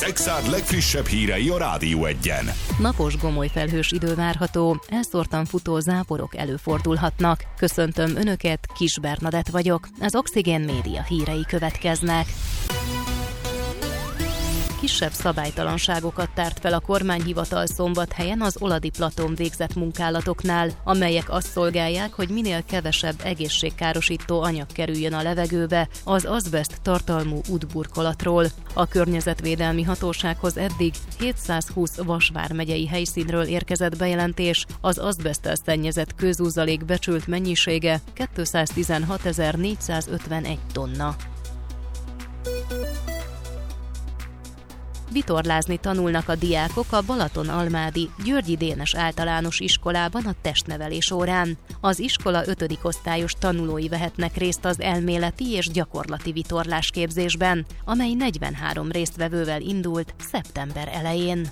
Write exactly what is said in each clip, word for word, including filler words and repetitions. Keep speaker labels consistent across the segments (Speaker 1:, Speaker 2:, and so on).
Speaker 1: Szexárd legfrissebb hírei a Rádió Egyen.
Speaker 2: Napos gomolyfelhős idő várható, elszórtan futó záporok előfordulhatnak. Köszöntöm Önöket, Kis Bernadett vagyok, az Oxigén Média hírei következnek. Kisebb szabálytalanságokat tárt fel a kormányhivatal Szombathelyen az Oladi Platón végzett munkálatoknál, amelyek azt szolgálják, hogy minél kevesebb egészségkárosító anyag kerüljön a levegőbe az azbeszt tartalmú útburkolatról. A környezetvédelmi hatósághoz eddig hétszázhúsz Vas vármegyei helyszínről érkezett bejelentés, az azbeszttel szennyezett kőzúzalék becsült mennyisége kétszáztizenhatezer-négyszázötvenegy tonna. Vitorlázni tanulnak a diákok a Balaton-almádi Györgyi Dénes általános iskolában a testnevelés órán. Az iskola ötödik osztályos tanulói vehetnek részt az elméleti és gyakorlati vitorlásképzésben, amely negyvenhárom résztvevővel indult szeptember elején.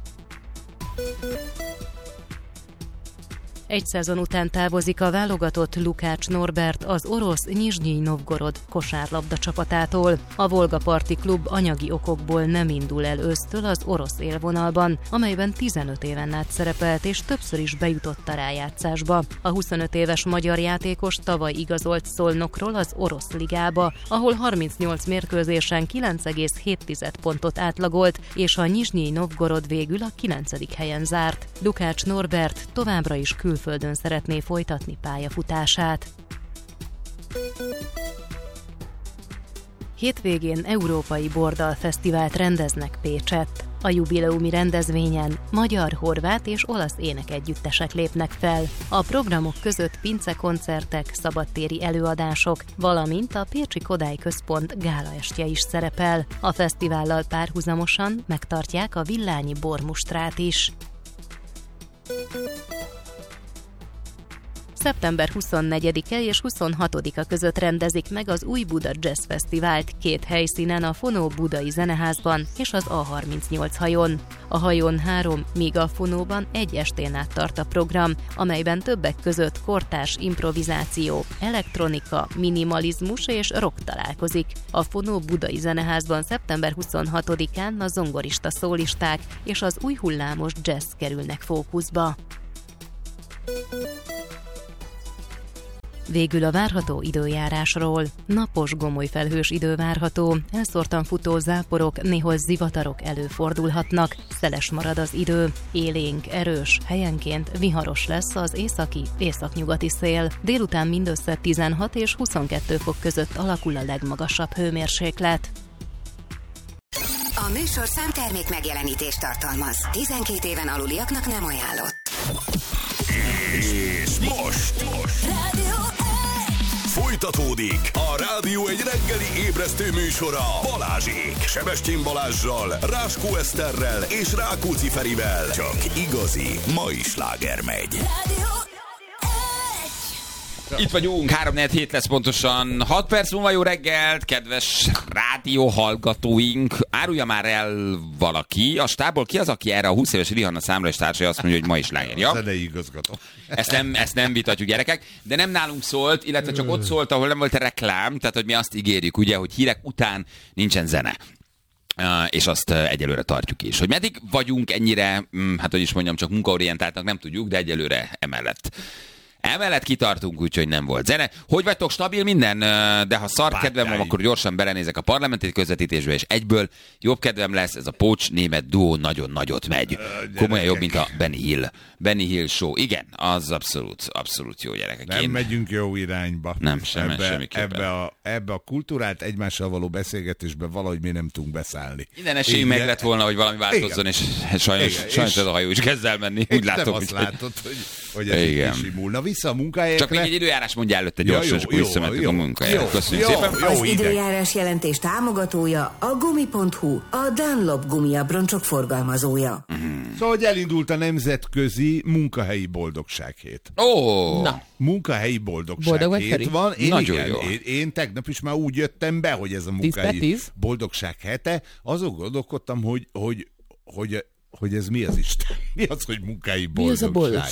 Speaker 2: Egy szezon után távozik a válogatott Lukács Norbert az orosz Nyizsnyij Novgorod kosárlabda csapatától. A Volga Parti klub anyagi okokból nem indul el ősztől az orosz élvonalban, amelyben tizenöt éven át szerepelt és többször is bejutott a rájátszásba. A huszonöt éves magyar játékos tavaly igazolt Szolnokról az orosz ligába, ahol harmincnyolc mérkőzésen kilenc egész hét pontot átlagolt, és a Nyizsnyij Novgorod végül a kilencedik helyen zárt. Lukács Norbert továbbra is külföldön Földön szeretné folytatni pályafutását. Hétvégén Európai Bordal Fesztivált rendeznek Pécsett. A jubileumi rendezvényen magyar, horvát és olasz énekegyüttesek lépnek fel. A programok között pincekoncertek, szabadtéri előadások, valamint a Pécsi Kodály Központ gálaestje is szerepel. A fesztivállal párhuzamosan megtartják a Villányi bormustrát is. szeptember huszonnegyedike és huszonhatodika között rendezik meg az Új Buda Jazz Fesztivált két helyszínen, a Fonó Budai Zeneházban és az á harmincnyolc hajón. A hajón három, míg a Fonóban egy estén át tart a program, amelyben többek között kortárs improvizáció, elektronika, minimalizmus és rock találkozik. A Fonó Budai Zeneházban szeptember huszonhatodikán a zongorista szólisták és az új hullámos jazz kerülnek fókuszba. Végül a várható időjárásról. Napos gomolyfelhős idő várható, elszórtan futó záporok, néhol zivatarok előfordulhatnak, szeles marad az idő, élénk, erős, helyenként viharos lesz az északi, északnyugati szél. Délután mindössze tizenhat és huszonkettő fok között alakul a legmagasabb hőmérséklet.
Speaker 3: A műsor számtermék megjelenítést tartalmaz. tizenkét éven aluliaknak nem ajánlott.
Speaker 1: És most, most. Folytatódik a Rádió egy reggeli ébresztő műsora Balázsék, Sebestyén Balázssal, Ráskó Eszterrel és Rákóczi Ferivel. Csak igazi mai sláger megy.
Speaker 4: Itt vagyunk, három negyven hét lesz pontosan, hat perc múlva jó reggelt, kedves rádióhallgatóink. Árulja már el valaki, a stábból ki az, aki erre a húsz éves Rihanna számra és társai azt mondja, hogy ma is sláger, ja?
Speaker 5: Zenei igazgató.
Speaker 4: Ezt nem, ezt nem vitatjuk, gyerekek, de nem nálunk szólt, illetve csak ott szólt, ahol nem volt a reklám, tehát hogy mi azt ígérjük, ugye, hogy hírek után nincsen zene. Uh, és azt uh, egyelőre tartjuk is. Hogy meddig vagyunk ennyire, um, hát hogy is mondjam, csak munkaorientáltnak nem tudjuk, de egyelőre emellett. Emellett kitartunk, úgyhogy nem volt zene. Hogy vagytok, stabil minden? De ha szar kedvem van, akkor gyorsan belenézek a parlamenti közvetítésbe, és egyből jobb kedvem lesz, ez a Pócs német duó nagyon nagyot megy. Komolyan jobb, mint a Benny Hill. Benny Hill show. Igen, az abszolút, abszolút jó, gyerekek.
Speaker 5: Nem
Speaker 4: Én...
Speaker 5: megyünk jó irányba.
Speaker 4: Nem, semmi,
Speaker 5: ebbe,
Speaker 4: semmiképpen.
Speaker 5: Ebbe a, ebbe a kultúrát egymással való beszélgetésbe valahogy mi nem tudunk beszállni.
Speaker 4: Minden esélyünk meg lett volna, hogy valami változzon, és sajnos, igen, sajnos és ez a hajó is kezd elmenni. Úgy látom,
Speaker 5: nem azt
Speaker 4: hogy...
Speaker 5: látod, hogy, hogy ez igen. Simulna vissza a munkájukra.
Speaker 4: Csak még egy időjárás mondja előtte gyorsan, és akkor visszamentünk a munkájára. Köszönjük
Speaker 5: jó,
Speaker 4: szépen.
Speaker 5: Jó,
Speaker 3: Az
Speaker 5: ide.
Speaker 3: időjárás jelentés támogatója a gumi pont hu, a Dunlop gumiabroncsok forgalmazója.
Speaker 5: Mm. Szóval, hogy elindult a nemzetközi munkahelyi boldogsághét.
Speaker 4: Ó! Oh.
Speaker 5: Munkahelyi boldogsághét van. Én,
Speaker 4: nagyon
Speaker 5: igen,
Speaker 4: jó.
Speaker 5: Én, én tegnap is már úgy jöttem be, hogy ez a munkahelyi boldogság hete. Azon gondolkodtam, hogy, hogy, hogy, hogy ez mi az Isten? Mi az, hogy munkahelyi boldogság?
Speaker 6: Mi az a boldogság?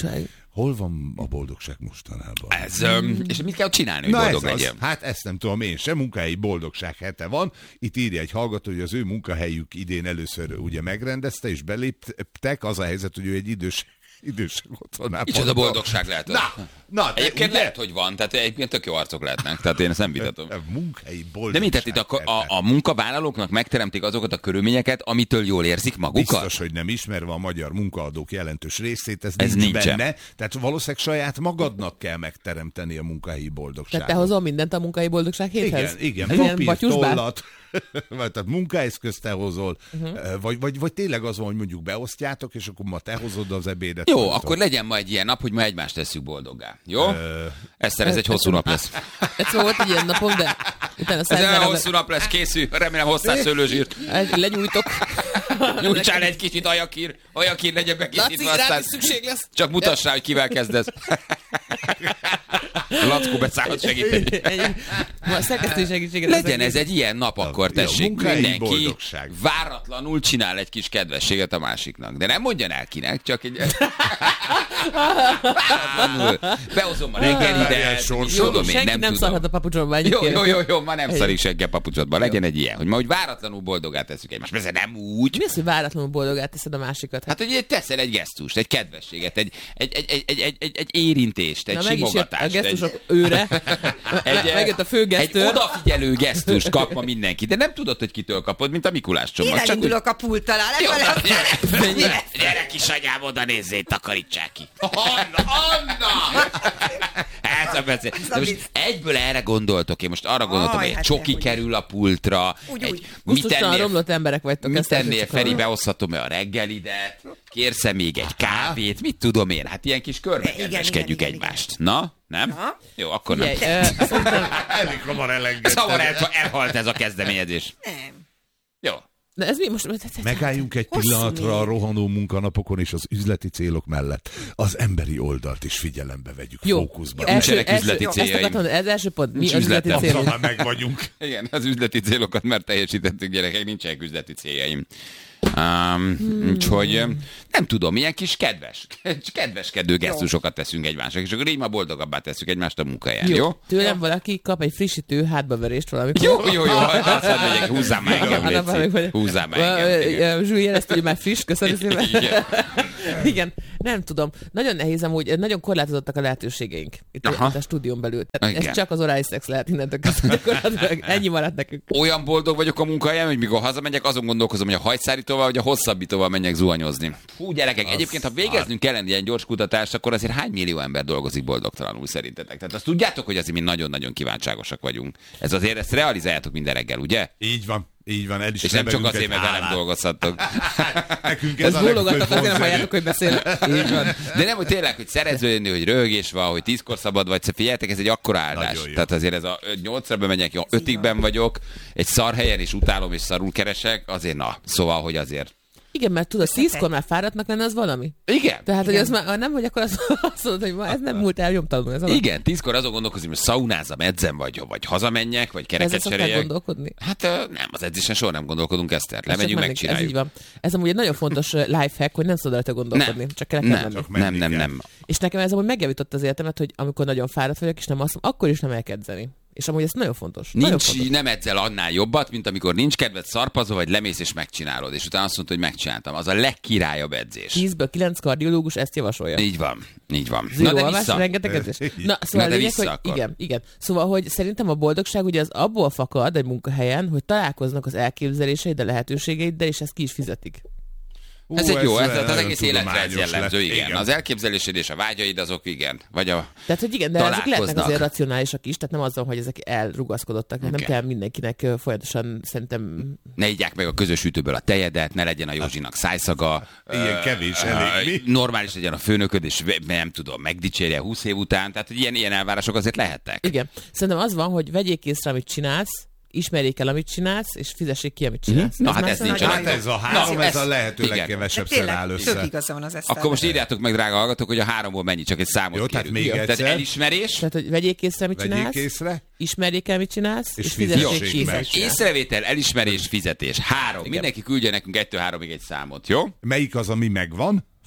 Speaker 5: Hol van a boldogság mostanában?
Speaker 4: Ez, um, és mit kell csinálni, hogy
Speaker 5: Na
Speaker 4: boldog
Speaker 5: ez
Speaker 4: legyen?
Speaker 5: Az. Hát ezt nem tudom én sem, munkahelyi boldogság hete van. Itt írja egy hallgató, hogy az ő munkahelyük idén először ugye megrendezte, és beléptek. Az a helyzet, hogy ő egy idős idősek otthonában.
Speaker 4: Micsoda boldogság lehet az.
Speaker 5: Na, na,
Speaker 4: egyébként
Speaker 5: ugye?
Speaker 4: lehet, hogy van, tehát egyébként tök jó arcok lehetnek, tehát én ezt nem vitatom.
Speaker 5: Munkahelyi boldogság.
Speaker 4: De mint tehát itt akkor a, a munkavállalóknak megteremtik azokat a körülményeket, amitől jól érzik magukat?
Speaker 5: Biztos, hogy nem ismerve a magyar munkaadók jelentős részét, ez,
Speaker 4: ez
Speaker 5: nincs
Speaker 4: nincsen
Speaker 5: benne. Tehát valószínűleg saját magadnak kell megteremteni a munkahelyi boldogságot.
Speaker 6: Tehát te hozol mindent a munkahelyi boldogság héthez?
Speaker 5: Igen, igen. Papír, tollat, vagy tehát munkaeszközt te hozol, uh-huh. vagy, vagy, vagy tényleg az van, hogy mondjuk beosztjátok, és akkor ma te hozod az ebédet.
Speaker 4: Jó,
Speaker 5: mondtad.
Speaker 4: akkor legyen ma egy ilyen nap, hogy ma egymást tesszük boldoggá. Jó? Uh, Eszter, ez egy hosszú nap lesz.
Speaker 6: Egyszer volt egy ilyen napom, de utána
Speaker 4: ez egy hosszú nap lesz, készül, remélem hosszás szőlőzsírt.
Speaker 6: Legyújtok.
Speaker 4: Nyújtsál egy kicsit ajakír, ajakír legyen bekészítve, aztán
Speaker 6: szükség lesz.
Speaker 4: Csak mutass rá, hogy kivel kezdesz. Lackó beszállhat segíteni.
Speaker 6: Ma szerkesztői segítséget.
Speaker 4: Legyen ez egy ilyen nap, akkor tessék,
Speaker 5: jó,
Speaker 4: mindenki
Speaker 5: boldogság.
Speaker 4: váratlanul csinál egy kis kedvességet a másiknak. De nem mondjan el kinek, csak egy... Behozom a reggelidet.
Speaker 6: Jó, senki nem, nem szarhat a papucsomba.
Speaker 4: Jó, jó, jó, jó, ma nem szarik senki a papucsodba. Legyen egy ilyen, hogy ma úgy váratlanul boldogát tesszük egymást. Persze nem úgy.
Speaker 6: Mi az, hogy váratlanul boldogát teszed a másikat?
Speaker 4: Hát, hogy teszel egy gesztust, egy kedvességet, egy, egy, egy, egy, egy, egy, egy, egy érintést, egy
Speaker 6: Na,
Speaker 4: simogatást.
Speaker 6: A gesztusok egy... őre. Egy, megjött a főgesztő.
Speaker 4: Egy odafigyelő gesztust kap ma mindenki, de nem tudod, hogy kitől kapod, mint a Mikulás csomag.
Speaker 3: Én elindulok a pulttal alá.
Speaker 4: Gyere kisanyám, oda nézzél, takarítsák ki. Anna, Anna! Ez a beszél. De most egyből erre gondoltok, én most arra gondoltam, hogy egy csoki kerül a pultra.
Speaker 6: Mit tennél, romlott emberek vagytok.
Speaker 4: Mit tennél, Feri, behozhatom-e a reggelidet? Kérsz-e még egy kávét? Mit tudom én? Hát ilyen kis körbe kedveskedjük egymást. Na? Nem? Na? Jó, akkor nem.
Speaker 5: Elég hamar elengedtem.
Speaker 4: Szóval elhalt ez a kezdeményezés.
Speaker 3: Nem.
Speaker 4: Jó.
Speaker 6: De ez mi most?
Speaker 5: Megálljunk egy pillanatra a rohanó munkanapokon és az üzleti célok mellett. Az emberi oldalt is figyelembe vegyük,
Speaker 6: jó.
Speaker 5: Fókuszban.
Speaker 6: Első,
Speaker 4: első, üzleti
Speaker 6: első,
Speaker 4: céljaim.
Speaker 6: Ezt akartam, ez első pont. Mi
Speaker 4: Nincs
Speaker 6: az üzleti
Speaker 4: üzletem.
Speaker 6: céljaim?
Speaker 5: Már meg vagyunk.
Speaker 4: Igen, az üzleti célokat már teljesítettük, gyerekek, nincsenek üzleti céljaim. Um, hmm. Úgyhogy nem tudom, ilyen kis kedves, kedveskedő gesztusokat teszünk egymásnak, és akkor így ma boldogabbá tesszük egymást a munkahelyen, jó? jó?
Speaker 6: Tőlem valaki kap egy frissítő hátbaverést valamikor.
Speaker 4: Jó, jó, jó, azt megyek, húzzám már engem, légy, húzzám már engem.
Speaker 6: Zsúly jelezte, hogy már friss, köszönöm szépen. Igen. Igen, nem tudom. Nagyon nehéz amúgy, nagyon korlátozottak a lehetőségeink itt a, a stúdión belül. Tehát ez csak az orális szex lehet innentől kezdve. Ennyi maradt nekünk.
Speaker 4: Olyan boldog vagyok a munkahelyen, hogy mikor hazamegyek, azon gondolkozom, hogy a hajszárítóval vagy a hosszabbítóval menjek zuhanyozni. Fú, gyerekek, az egyébként, ha végeznünk kellene ilyen gyors kutatást, akkor azért hány millió ember dolgozik boldogtalanul szerintetek? Tehát azt tudjátok, hogy azért mi nagyon-nagyon kíváncságosak vagyunk. Ez azért, ezt realizáljátok minden reggel, ugye?
Speaker 5: Így van. Így van, el is
Speaker 4: és nem csak azért, mert velem dolgozhattok.
Speaker 5: Nekünk ez,
Speaker 6: ez a bólogattak, azért nem halljátok, hogy beszélek.
Speaker 4: Így van. De nem, hogy tényleg, hogy szereződni, hogy röhögés van, hogy tízkor szabad vagy, figyeljetek, ez egy akkora áldás. Tehát azért ez a nyolcra bemegyek, jó, ötigben vagyok, egy szar helyen is utálom és szarul keresek, azért na. Szóval, hogy azért.
Speaker 6: Igen, mert tudod, tízkor már fáradtnak lenne, az valami.
Speaker 4: Igen.
Speaker 6: Tehát, hogy az már nem, hogy akkor azt, azt mondod, hogy ma ez nem múlt el nyomtalanul. Ez
Speaker 4: igen, tízkor azon gondolkozom, hogy szaunázom, edzem, vagy, vagy hazamenjek, vagy kereket cseréljek.
Speaker 6: Gondolkodni?
Speaker 4: Hát nem, az edzésen soha nem gondolkodunk, Eszter. Lemegyünk, megcsináljuk.
Speaker 6: Ez így van. Ez amúgy egy nagyon fontos lifehack, hogy nem szabad rajta gondolkodni. Nem. Csak kell
Speaker 4: nem,
Speaker 6: menni.
Speaker 4: nem, nem, nem.
Speaker 6: És nekem ez amúgy megjavított az életemet, hogy amikor nagyon fáradt vagyok, és nem azt mondom, akkor is nem elkedzeni. És amúgy ez nagyon fontos.
Speaker 4: Nincs,
Speaker 6: nagyon fontos.
Speaker 4: Nem edzel annál jobbat, mint amikor nincs kedved, szarpazol, vagy lemész és megcsinálod. És utána azt mondta, hogy megcsináltam. Az a legkirályabb edzés.
Speaker 6: tízből kilenc kardiológus ezt javasolja.
Speaker 4: Így van, így van.
Speaker 6: Zero Na de vissza. Rengeteg edzés. Na, szóval
Speaker 4: Na de
Speaker 6: lényeg, hogy igen, igen. Szóval, hogy szerintem a boldogság ugye az abból fakad egy munkahelyen, hogy találkoznak az elképzeléseiddel, a lehetőségeiddel, és ezt ki is fizetik.
Speaker 5: Ú,
Speaker 4: ez egy jó, ez,
Speaker 5: ez
Speaker 4: az egész életre ez jellemző, igen.
Speaker 5: igen.
Speaker 4: Az elképzelésed és a vágyaid azok, igen. Vagy a
Speaker 6: Tehát, hogy igen, de ezek lehetnek azért racionálisak is, tehát nem azzal, hogy ezek elrugaszkodottak, okay. Nem kell mindenkinek folyamatosan szerintem...
Speaker 4: Ne igyák meg a közös ütőből a tejedet, ne legyen a Józsinak szájszaga.
Speaker 5: Ilyen kevés, elég mi?
Speaker 4: Normális legyen a főnököd, és nem tudom, megdicsérje húsz év után, tehát ilyen, ilyen elvárások azért lehetnek.
Speaker 6: Igen. Szerintem az van, hogy vegyék észre, amit csinálsz, ismerjék el, amit csinálsz, és fizessék ki, amit csinálsz.
Speaker 4: Mm-hmm. Na, hát ez nincs.
Speaker 5: Hát ez a három, Na, ez a lehető legkevesebb áll össze.
Speaker 3: Tök igaza van az ezt.
Speaker 4: Akkor most írjátok meg, drága hallgatók, hogy a háromból mennyi, csak egy számot
Speaker 5: Jó,
Speaker 4: kérünk.
Speaker 5: Tehát, még egyszer.
Speaker 4: tehát elismerés.
Speaker 6: Tehát, hogy vegyék észre, amit
Speaker 5: vegyék
Speaker 6: csinálsz.
Speaker 5: Észre.
Speaker 6: Ismerjék el, mit csinálsz, és, és
Speaker 5: fizessék
Speaker 6: ki.
Speaker 5: meg.
Speaker 4: Észrevétel, elismerés, fizetés. Három. Igen. Mindenki küldje nekünk egytől háromig egy számot, jó?
Speaker 5: Melyik az, ami megvan?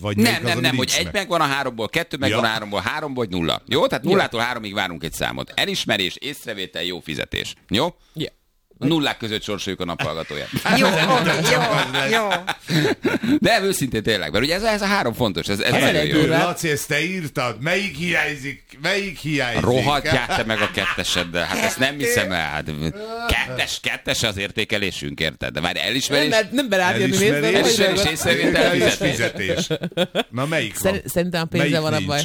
Speaker 5: Vagy
Speaker 4: nem, nem,
Speaker 5: nem,
Speaker 4: nem, hogy egy
Speaker 5: meg?
Speaker 4: megvan a háromból, kettő megvan ja. a háromból, három vagy nulla. Jó? Tehát nullától háromig várunk egy számot. Elismerés, észrevétel, jó fizetés. Jó?
Speaker 6: Ja.
Speaker 4: Nullák között sorsoljuk a naphallgatóját.
Speaker 6: Jó, jó, jó.
Speaker 4: De őszintén tényleg, mert ugye ez, ez a három fontos, ez, ez nagyon jó.
Speaker 5: Laci, ezt te írtad? Melyik hiányzik? Melyik hiányzik?
Speaker 4: Rohadját te meg a ketteseddel, hát ezt nem hiszem el. Hát kettes, kettes az értékelésünk, érted? De már elismerés...
Speaker 6: Nem, nem berájönni nézve.
Speaker 4: Elismerés, észrevétel, fizetés.
Speaker 5: fizetés. Na melyik van?
Speaker 6: Szer- Szerintem a pénze van a baj.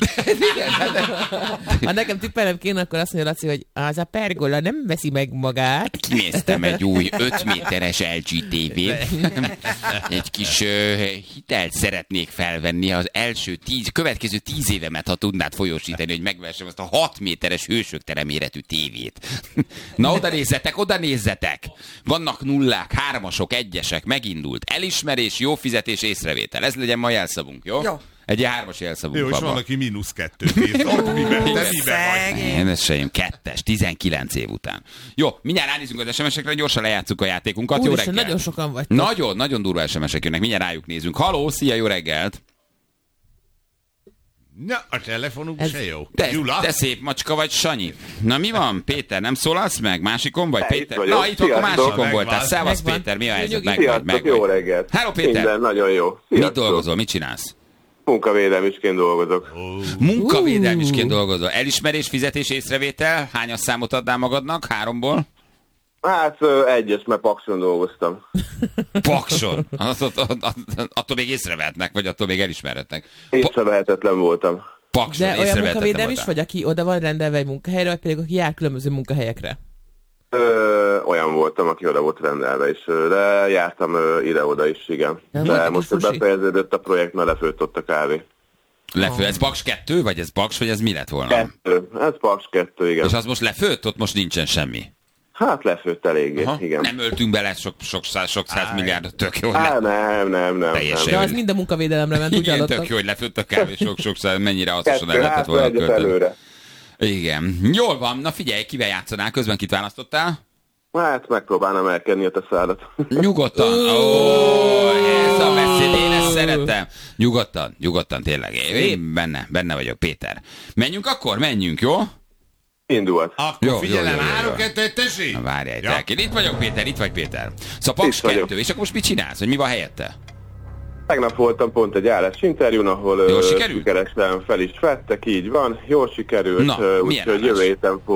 Speaker 6: Ha nekem tippelnem kéne, akkor azt mondja Laci, hogy az a pergola nem veszi meg magát.
Speaker 4: Kinéztem egy új öt méteres el gé té vét. Egy kis uh, hitelt szeretnék felvenni az első tíz, következő tíz évemet, ha tudnád folyósítani, hogy megvessem azt a hat méteres hősök tereméretű tévét. Na oda nézzetek, oda nézzetek! Vannak nullák, hármasok, egyesek, megindult. Elismerés, jó fizetés, észrevétel. Ez legyen ma jelszavunk, jó? Jó. Egy hármas jelszavunk.
Speaker 5: Jó, és van, aki mínusz kettőt írt. Ott miben, te miben vagy?
Speaker 4: Én ez sem, kettes, tizenkilenc év után. Jó, mindjárt ránézünk az es em es-ekre, gyorsan lejátszuk a játékunkat. Jó reggelt.
Speaker 6: Nagyon sokan vagytok.
Speaker 4: Nagyon, nagyon durva es em es-ek jönnek, mindjárt rájuk nézünk. Haló, szia, jó reggelt!
Speaker 5: Na, a telefonunk
Speaker 6: Ez...
Speaker 5: se jó.
Speaker 4: Te,
Speaker 5: Gyula?
Speaker 4: te szép macska vagy, Sanyi. Na mi van, Péter, nem szólalsz meg? Másikon vagy,
Speaker 7: Ne,
Speaker 4: Péter?
Speaker 7: itt
Speaker 4: Na, itt akkor másikon
Speaker 5: Megvan.
Speaker 4: voltál. Szevasz,
Speaker 6: Megvan.
Speaker 4: Péter, mi a helyzet?
Speaker 6: Nyugi.
Speaker 4: Meg vagy, meg
Speaker 7: Jó
Speaker 4: vagy.
Speaker 7: reggelt.
Speaker 4: Hello, Péter.
Speaker 7: Minden nagyon jó.
Speaker 4: Mit
Speaker 7: Sziasztok.
Speaker 4: dolgozol, mit csinálsz?
Speaker 7: Munkavédelmisként dolgozok.
Speaker 4: Munkavédelmisként dolgozol. Elismerés, fizetés, észrevétel. Hányas számot adnál magadnak? Háromból?
Speaker 7: Hát ö, egyes, mert Pakson dolgoztam.
Speaker 4: Pakson. Att, att, att, attól még észrevehetnek, vagy attól még elismerhetnek.
Speaker 7: Észrevehetetlen voltam.
Speaker 4: Pakson,
Speaker 6: De olyan
Speaker 4: észrevehetetlen
Speaker 6: munkavédelem is
Speaker 4: voltál.
Speaker 6: vagy, aki oda van rendelve egy munkahelyre, vagy pedig aki jár különböző munkahelyekre?
Speaker 7: Ö, olyan voltam, aki oda volt rendelve is, ö, de jártam ö, ide-oda is, igen.
Speaker 6: De
Speaker 7: De
Speaker 6: voltak
Speaker 7: most
Speaker 6: is sushi?
Speaker 7: befejeződött a projekt, mert lefőtt ott a kávé.
Speaker 4: Lefő, ez Paks kettő, vagy ez Paks, vagy ez mi lett volna?
Speaker 7: Kettő. Ez Paks kettő, igen.
Speaker 4: És az most lefőtt, ott most nincsen semmi.
Speaker 7: Hát lefőtt eléggé,
Speaker 4: Aha.
Speaker 7: igen.
Speaker 4: Nem öltünk bele sok, sok, száz, sok száz milliárd, tök jó.
Speaker 7: Á, nem, nem, nem.
Speaker 4: Teljesen.
Speaker 6: De
Speaker 7: nem.
Speaker 6: az mind a munkavédelemre ment, úgy
Speaker 4: Igen,
Speaker 6: hallottam.
Speaker 4: tök jó, hogy lefőtt a kávé, sok-sok száz, mennyire hasznosan el
Speaker 7: Kettő,
Speaker 4: lehetett
Speaker 7: hát
Speaker 4: volna
Speaker 7: egyet
Speaker 4: költeni.
Speaker 7: előre.
Speaker 4: Igen. Jól van, na figyelj, kivel játszanál, közben kit választottál?
Speaker 7: Hát megpróbálnám elkenni a te szádat.
Speaker 4: Nyugodtan. Ó, ez a beszéd, én ezt szeretem. Nyugodtan, nyugodtan, tényleg. Én benne, benne vagyok, Péter. Menjünk akkor, menjünk, jó?
Speaker 7: Indult.
Speaker 5: Akkor
Speaker 4: Jó,
Speaker 5: figyelem,
Speaker 4: jó, jó, jó, jó.
Speaker 5: három, kettő, egy, tessék!
Speaker 4: Na várjál,
Speaker 5: Ja.
Speaker 4: ja. Itt vagyok, Péter, itt vagy, Péter. Szóval Paks
Speaker 7: Itt vagyok.
Speaker 4: kettő, és akkor most mit csinálsz, hogy mi van helyette?
Speaker 7: Tegnap voltam pont egy állásinterjún, ahol
Speaker 4: Jól
Speaker 7: ö,
Speaker 4: sikerült?
Speaker 7: sikeresen fel is vettek, így van, jól sikerült,
Speaker 4: Na,
Speaker 7: ö,
Speaker 4: milyen
Speaker 7: úgyhogy jövő
Speaker 4: állás?
Speaker 7: héten fogok